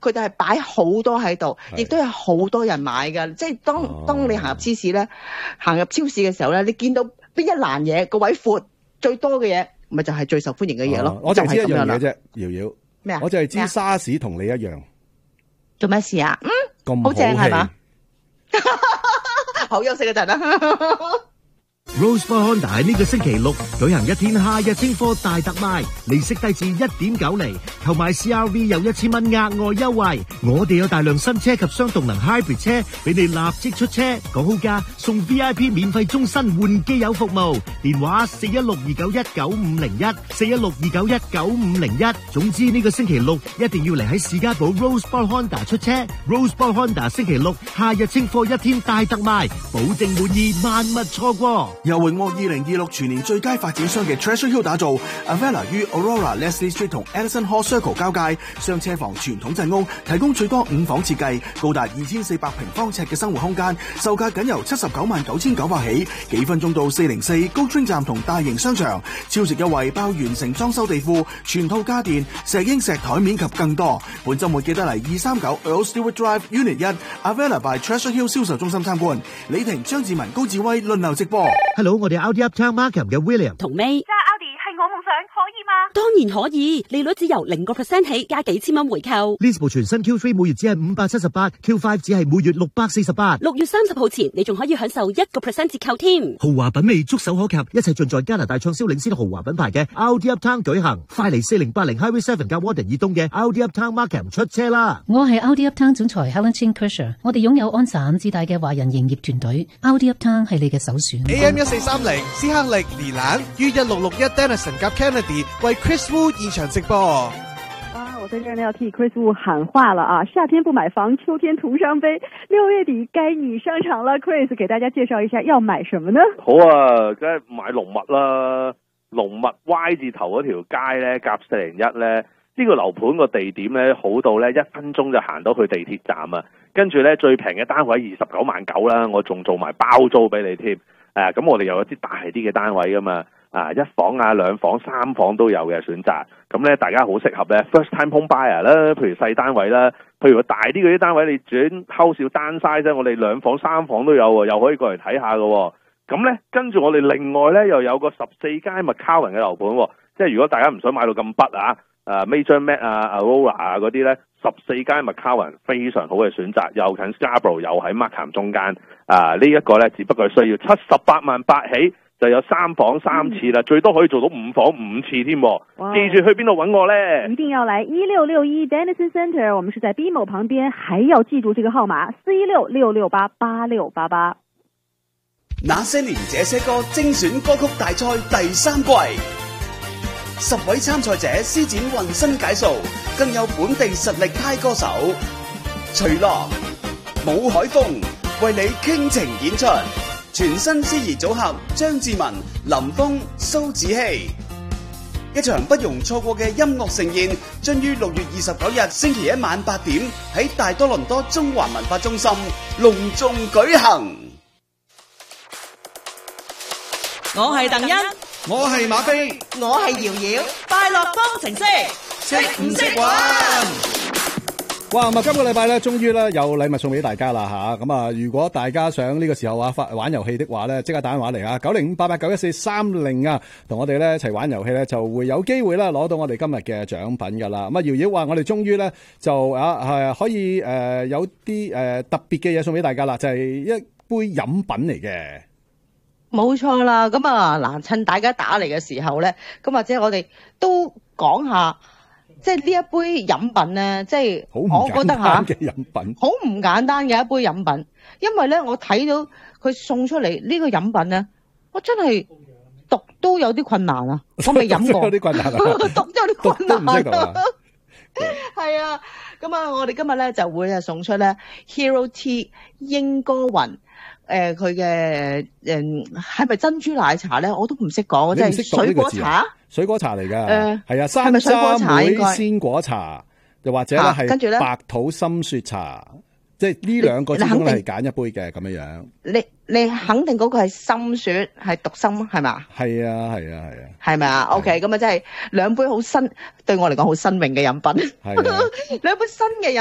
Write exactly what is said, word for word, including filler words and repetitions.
佢哋係擺好多喺度，亦都有好多人買㗎。即係當、哦、當你行入超市咧，行入超市嘅時候咧，你見到邊一欄嘢個位闊最多嘅嘢，咪就係最受歡迎嘅嘢咯。 哦、我就知一樣嘢啫，瑤瑤咩啊？ 我就係知沙士同你一樣。 做咩事啊？嗯， 咁好正係嘛？好休息一陣啦。 Rosebud Honda 喺呢個星期六舉行一天夏日清貨大特賣，利息低至一點九厘，購買 C R V 有一千蚊額外優惠。我哋有大量新車及雙動能 hybrid 車俾你立即出車，講好價送 V I P 免費終身換機油服務。電話四一六二九一九五零一，四一六二九一九五零一。總之呢個星期六一定要嚟喺士嘉堡 Rosebud Honda 出車。Rosebud Honda 星期六夏日清貨一天大特賣，保證滿意，萬勿錯過。 由榮獲二零二六全年最佳發展商嘅 Treasure Hill 打造 Avella 於 Aurora Leslie Street 同 Edison Hall Circle 交界，雙車房傳統陣屋，提供最多五房設計，高達二千四百平方尺嘅生活空間，售價僅由七十九萬九千九百起，幾分鐘到四零四高川站同大型商場，超值優惠包完成裝修地庫、全套家電、石英石台面及更多。本週末記得嚟二三九 Earl Stewart Drive Unit 一 Avella by Treasure Hill 銷售中心參觀。李婷、張志文、高志威輪流直播。 Hello， 我哋 Audi Uptown Markham 嘅 William 同 May。揸 Audi 係我夢想，可以嗎？當然可以，利率只由零個 percent 起，加幾千蚊回購。 呢部全新 Q 三每月只係五百七十八 ，Q 五只係每月六百四十八。 六月三十號前，你仲可以享受一個 percent 折扣添。 豪華品味觸手可及，一切盡在加拿大暢銷領先豪華品牌嘅 Audi Uptown 舉行。快嚟四零八零 Highway Seven 加 Warden 以東嘅 Audi Uptown Markham 出車啦！ 我係 Audi Uptown 總裁 Helen Chin Kershaw， 我哋擁有安省至大嘅華人營業團隊 ，Audi Uptown 係你嘅首選。 A M 一四三零斯克力連蘭於一六六一 Denison 及 Kennedy 為 Chris Wu 現場直播。 啊，我在這兒呢要替 Chris Wu 喊話了啊！夏天不買房，秋天徒傷悲。六月底該你上場了 ，Chris 給大家介紹一下要買什麼呢？ 好啊，梗係買龍物啦，龍物 Y 字頭嗰條街咧，夾四零一咧，呢個樓盤個地點咧好到咧一分鐘就行到去地鐵站啊！跟住咧最平嘅單位二十九萬九啦，我仲做埋包租俾你添。誒、啊，咁我哋又有啲大啲嘅單位噶嘛。啊，一房啊、兩房、三房都有嘅選擇，咁咧大家好適合咧 first time home buyer 啦，譬如細單位啦，譬如大啲嗰啲單位，你轉 house 單 size， 我哋兩房、三房都有喎，又可以過嚟睇下嘅。咁咧跟住我哋另外咧又有個十四街 McCowan 嘅樓盤，即係如果大家唔想買到咁筆啊，誒 Major Met 啊、Aurora 啊嗰啲咧，十四街 McCowan 非常好嘅選擇，又近 Scarborough， 又喺 Markham 中間，啊、這個、呢一個咧只不過需要七十八萬八起。就有三房三次啦、嗯，最多可以做到五房五次添。記住去邊度揾我咧？ 一定要來一六六一 Denison Center， 我們是在 B 某旁邊，還要記住這個號碼四一六六六八八六八八。 那些年這些歌精選歌曲大賽第三季，十位參賽者施展渾身解數，更有本地實力派歌手徐樂、武海峰為你傾情演出。全新司儀組合張志文、林峰、蘇子希，一場不容錯過嘅音樂盛宴，將於六月二十九日星期一晚八點喺大多倫多中華文化中心隆重舉行。 我係鄧欣， 我係馬飛， 我係瑤瑤，快樂方程式，識唔識玩？ 哇！咁啊，今個禮拜咧，終於咧有禮物送俾大家啦吓。咁啊，如果大家想呢個時候啊發玩遊戲的話咧，即刻打電話嚟啊，九零五八八九一四三零啊，同我哋咧一齊玩遊戲咧，就會有機會咧攞到我哋今日嘅獎品噶啦。咁啊，瑤瑤話我哋終於咧就啊係可以誒、呃、有啲誒、呃、特別嘅嘢送俾大家啦，就係、是、一杯飲品嚟嘅。 冇錯啦，咁啊嗱，趁大家打嚟嘅時候咧，咁或者我哋都講下。即係呢一杯飲品咧，即係我覺得吓， 嘅飲品好唔簡單嘅一杯飲品，因為咧我睇到佢送出嚟呢個飲品咧，我真係讀都有啲困難啊！我未飲過， 有啲困難啊， 讀都有啲困難啊， 係啊，咁啊，我哋今日咧就會係送出咧 Hero Tea 英歌雲。誒佢嘅誒係咪珍珠奶茶咧？我都唔識講，即係水果茶。 水果茶嚟㗎。 誒係啊，山楂莓鮮果茶，又或者咧係白土深雪茶，即係呢兩個之中係揀一杯嘅咁樣樣。 你你肯定嗰個係深雪，係獨深係嘛？ 係啊係啊係啊。 係咪啊 ？OK， 咁啊，即係兩杯好新，對我嚟講好新穎嘅飲品。 係啊， 兩杯新嘅飲。